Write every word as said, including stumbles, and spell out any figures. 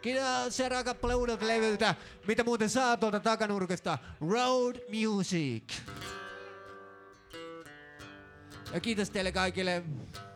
Kiitos seuraava kappale uudelta levyltä, mitä muuten saa tuolta takanurkasta. Road Music. Ja kiitos teille kaikille.